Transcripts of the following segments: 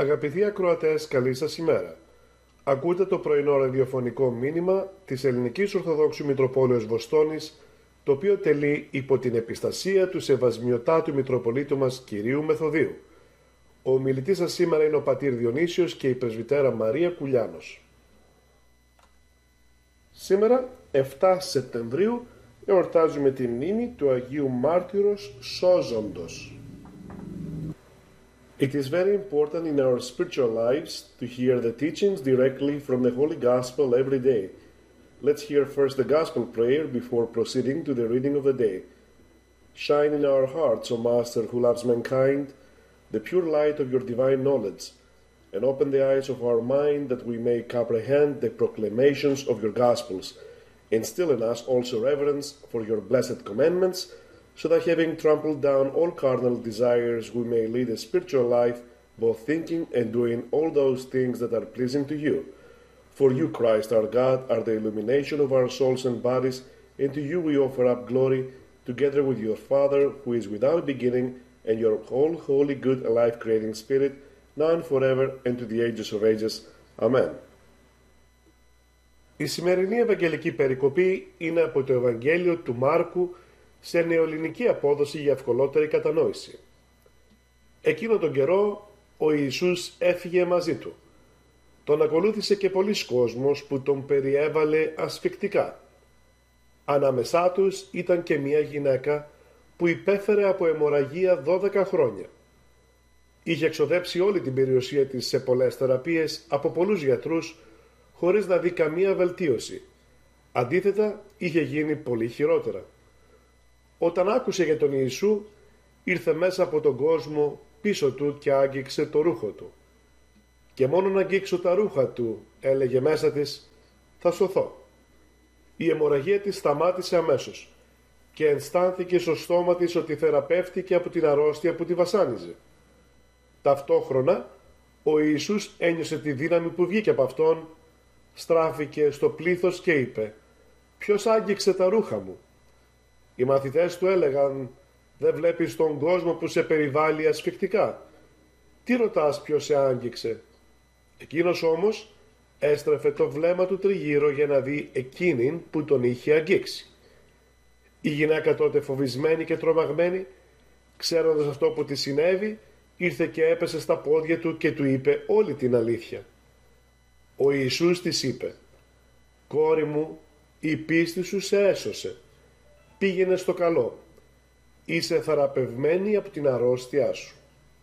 Αγαπητοί ακροατές, καλή σας ημέρα. Ακούτε το πρωινό ραδιοφωνικό μήνυμα της Ελληνικής Ορθοδόξου Μητροπόλεως Βοστόνης, το οποίο τελεί υπό την επιστασία του Σεβασμιωτάτου Μητροπολίτου μας Κυρίου Μεθοδίου. Ο ομιλητής σας σήμερα είναι ο πατήρ Διονύσιος και η πρεσβυτέρα Μαρία Κουλιάνος. Σήμερα, 7 Σεπτεμβρίου, εορτάζουμε τη μνήμη του Αγίου Μάρτυρος Σώζοντος. It is very important in our spiritual lives to hear the teachings directly from the Holy Gospel every day. Let's hear first the Gospel prayer before proceeding to the reading of the day. Shine in our hearts, O Master who loves mankind, the pure light of your divine knowledge, and open the eyes of our mind that we may comprehend the proclamations of your Gospels. Instill in us also reverence for your blessed commandments, so that having trampled down all carnal desires, we may lead a spiritual life, both thinking and doing all those things that are pleasing to you. For you, Christ our God, are the illumination of our souls and bodies, and to you we offer up glory, together with your Father, who is without beginning, and your whole holy, good, and life-creating Spirit, now and forever, and to the ages of ages. Amen. Η σημερινή Ευαγγελική περικοπή είναι από το Ευαγγέλιο του Μάρκου, σε νεοελληνική απόδοση για ευκολότερη κατανόηση. Εκείνο τον καιρό ο Ιησούς έφυγε μαζί του. Τον ακολούθησε και πολλοί κόσμος που τον περιέβαλε ασφικτικά. Ανάμεσά τους ήταν και μια γυναίκα που υπέφερε από αιμορραγία 12 χρόνια. Είχε εξοδέψει όλη την περιουσία της σε πολλές θεραπείες από πολλούς γιατρούς χωρίς να δει καμία βελτίωση. Αντίθετα, είχε γίνει πολύ χειρότερα. Όταν άκουσε για τον Ιησού, ήρθε μέσα από τον κόσμο πίσω του και άγγιξε το ρούχο του. «Και μόνο να αγγίξω τα ρούχα του», έλεγε μέσα της, «θα σωθώ». Η αιμορραγία της σταμάτησε αμέσως και αισθάνθηκε στο στόμα της ότι θεραπεύτηκε από την αρρώστια που τη βασάνιζε. Ταυτόχρονα, ο Ιησούς ένιωσε τη δύναμη που βγήκε από αυτόν, στράφηκε στο πλήθος και είπε «Ποιος άγγιξε τα ρούχα μου?» Οι μαθητές του έλεγαν «Δεν βλέπεις τον κόσμο που σε περιβάλλει ασφικτικά? Τι ρωτάς ποιος σε άγγιξε?» Εκείνος όμως έστρεφε το βλέμμα του τριγύρω για να δει εκείνην που τον είχε αγγίξει. Η γυναίκα τότε, φοβισμένη και τρομαγμένη, ξέροντας αυτό που της συνέβη, ήρθε και έπεσε στα πόδια του και του είπε όλη την αλήθεια. Ο Ιησούς της είπε «Κόρη μου, η πίστη σου σε έσωσε. Πήγαινε στο καλό. Είσαι θεραπευμένη από την αρρώστιά σου».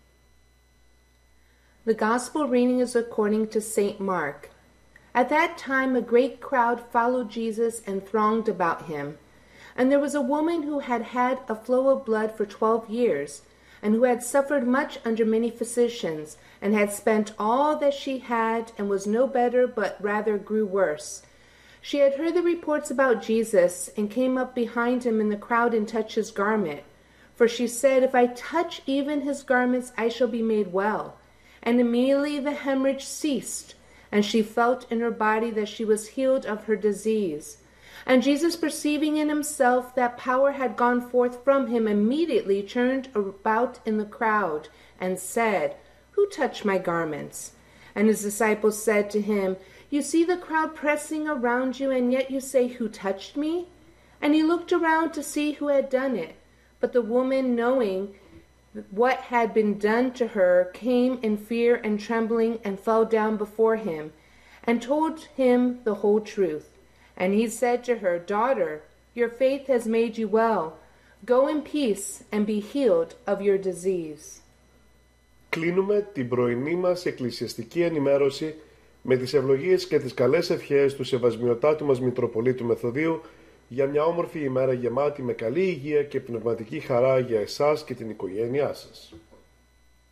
The Gospel reading is according to St. Mark. At that time a great crowd followed Jesus and thronged about him. And there was a woman who had had a flow of blood for 12 years, and who had suffered much under many physicians, and had spent all that she had, and was no better, but rather grew worse. She had heard the reports about Jesus, and came up behind him in the crowd and touched his garment. For she said, "If I touch even his garments, I shall be made well." And immediately the hemorrhage ceased, and she felt in her body that she was healed of her disease. And Jesus, perceiving in himself that power had gone forth from him, immediately turned about in the crowd, and said, "Who touched my garments?" And his disciples said to him, "You see the crowd pressing around you, and yet you say, 'Who touched me?'" And he looked around to see who had done it. But the woman, knowing what had been done to her, came in fear and trembling, and fell down before him, and told him the whole truth. And he said to her, "Daughter, your faith has made you well. Go in peace and be healed of your disease." Κλείνουμε την πρωινή μας εκκλησιαστική ενημέρωση με τις ευλογίες και τις καλές ευχές του Σεβασμιωτάτου μας Μητροπολίτου Μεθοδίου για μια όμορφη ημέρα γεμάτη με καλή υγεία και πνευματική χαρά για εσάς και την οικογένειά σας.